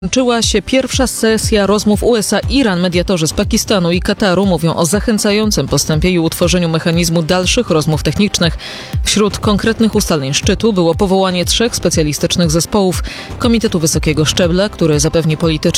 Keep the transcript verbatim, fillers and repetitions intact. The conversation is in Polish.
Kończyła się pierwsza sesja rozmów U S A Iran. Mediatorzy z Pakistanu i Kataru mówią o zachęcającym postępie i utworzeniu mechanizmu dalszych rozmów technicznych. Wśród konkretnych ustaleń szczytu było powołanie trzech specjalistycznych zespołów Komitetu Wysokiego Szczebla, który zapewni polityczne